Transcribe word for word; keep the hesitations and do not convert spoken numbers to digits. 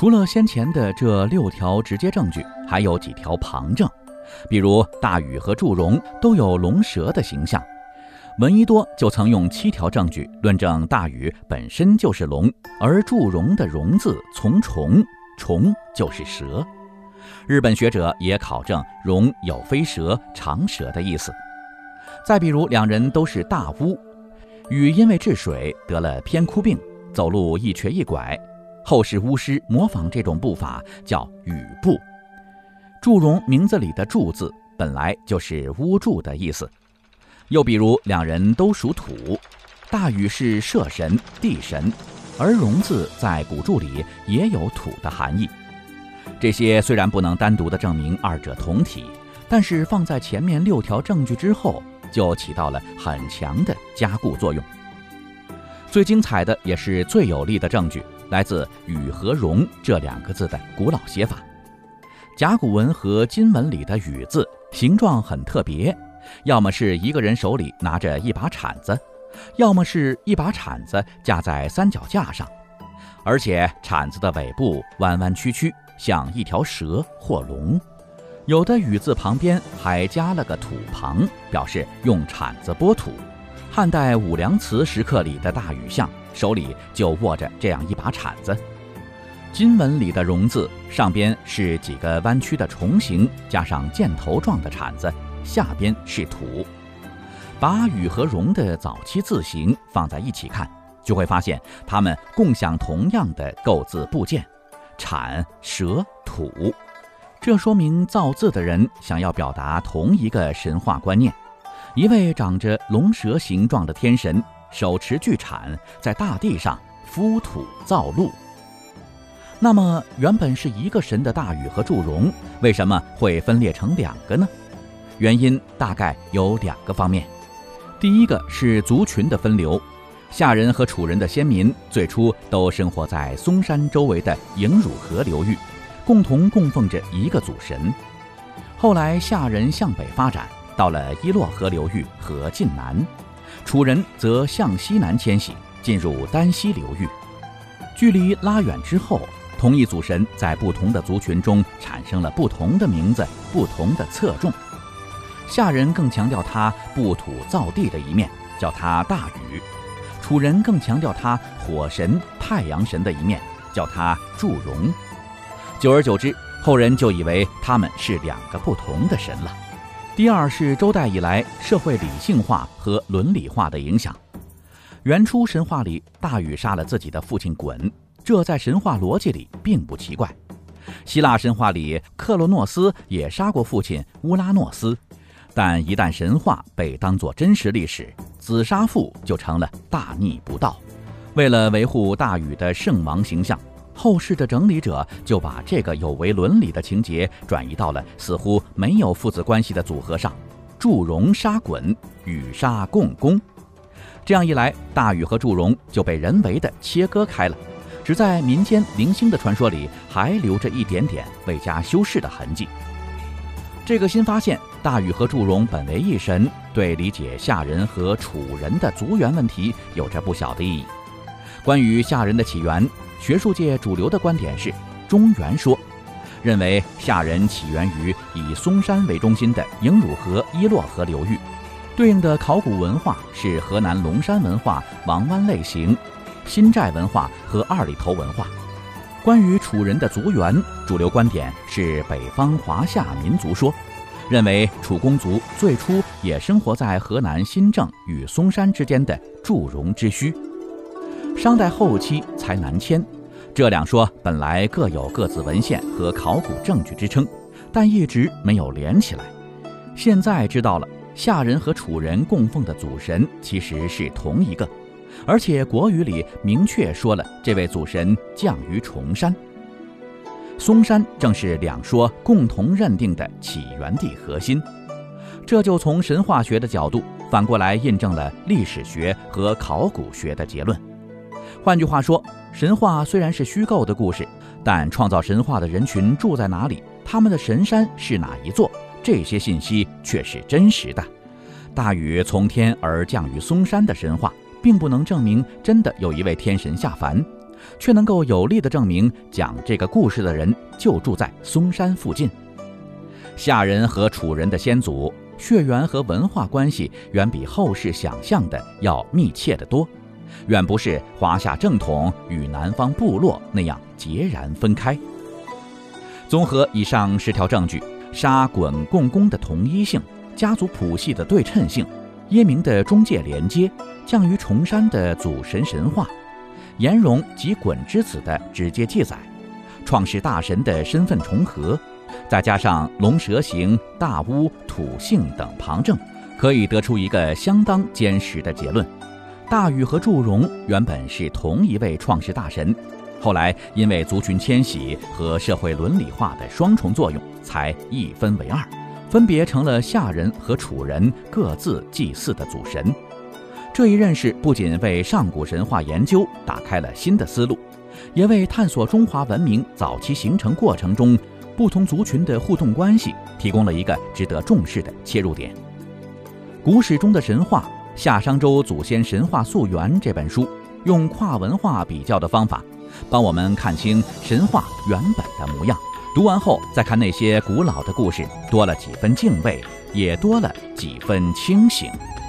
除了先前的这六条直接证据，还有几条旁证，比如大禹和祝融都有龙蛇的形象。闻一多就曾用七条证据论证大禹本身就是龙，而祝融的融字从虫，虫就是蛇。日本学者也考证融有飞蛇、长蛇的意思。再比如两人都是大巫，禹因为治水得了偏枯病，走路一瘸一拐，后世巫师模仿这种步伐叫禹步。祝融名字里的祝字本来就是巫祝的意思。又比如两人都属土，大禹是社神、地神，而融字在古注里也有土的含义。这些虽然不能单独的证明二者同体，但是放在前面六条证据之后，就起到了很强的加固作用。最精彩的也是最有力的证据，来自禹和融这两个字的古老写法。甲骨文和金文里的禹字形状很特别，要么是一个人手里拿着一把铲子，要么是一把铲子架在三脚架上，而且铲子的尾部弯弯曲曲，像一条蛇或龙。有的禹字旁边还加了个土旁，表示用铲子拨土。汉代武梁祠石刻里的大禹像手里就握着这样一把铲子。金文里的融字上边是几个弯曲的虫形加上箭头状的铲子，下边是土。把禹和融的早期字形放在一起看，就会发现它们共享同样的构字部件：铲、蛇、土。这说明造字的人想要表达同一个神话观念。一位长着龙蛇形状的天神，手持巨铲，在大地上敷土造路。那么原本是一个神的大禹和祝融，为什么会分裂成两个呢？原因大概有两个方面。第一个是族群的分流，夏人和楚人的先民最初都生活在嵩山周围的迎汝河流域，共同供奉着一个祖神。后来夏人向北发展，到了伊洛河流域和晋南，楚人则向西南迁徙，进入丹溪流域。距离拉远之后，同一祖神在不同的族群中产生了不同的名字、不同的侧重。夏人更强调他布土造地的一面，叫他大禹；楚人更强调他火神、太阳神的一面，叫他祝融。久而久之，后人就以为他们是两个不同的神了。第二是周代以来社会理性化和伦理化的影响。原初神话里，大禹杀了自己的父亲鲧，这在神话逻辑里并不奇怪。希腊神话里，克洛诺斯也杀过父亲乌拉诺斯，但一旦神话被当作真实历史，子杀父就成了大逆不道。为了维护大禹的圣王形象，后世的整理者就把这个有违伦理的情节转移到了似乎没有父子关系的组合上：祝融杀鲧，禹杀共工。这样一来，大禹和祝融就被人为的切割开了，只在民间零星的传说里还留着一点点未加修饰的痕迹。这个新发现，大禹和祝融本为一神，对理解夏人和楚人的族源问题有着不小的意义。关于夏人的起源，学术界主流的观点是中原说，认为夏人起源于以嵩山为中心的迎汝河、伊洛河流域，对应的考古文化是河南龙山文化、王湾类型、新寨文化和二里头文化。关于楚人的族源，主流观点是北方华夏民族说，认为楚公族最初也生活在河南新郑与嵩山之间的祝融之墟，商代后期才南迁。这两说本来各有各自文献和考古证据支撑，但一直没有连起来。现在知道了，夏人和楚人供奉的祖神其实是同一个，而且国语里明确说了这位祖神降于崇山。嵩山正是两说共同认定的起源地核心，这就从神话学的角度反过来印证了历史学和考古学的结论。换句话说，神话虽然是虚构的故事，但创造神话的人群住在哪里，他们的神山是哪一座，这些信息却是真实的。大禹从天而降于嵩山的神话，并不能证明真的有一位天神下凡， 却能够有力地证明讲这个故事的人就住在嵩山附近。夏人和楚人的先祖血缘和文化关系远比后世想象的要密切得多，远不是华夏正统与南方部落那样截然分开。综合以上十条证据，沙滚共工的同一性、家族谱系的对称性、耶明的中介连接、降于崇山的祖神神话、颜容及鲧之子的直接记载、创世大神的身份重合，再加上龙蛇形、大巫、土姓等旁证，可以得出一个相当坚实的结论：大禹和祝融原本是同一位创世大神，后来因为族群迁徙和社会伦理化的双重作用，才一分为二，分别成了夏人和楚人各自祭祀的祖神。这一认识不仅为上古神话研究打开了新的思路，也为探索中华文明早期形成过程中不同族群的互动关系提供了一个值得重视的切入点。古史中的神话《夏商周祖先神话溯源》这本书，用跨文化比较的方法，帮我们看清神话原本的模样。读完后再看那些古老的故事，多了几分敬畏，也多了几分清醒。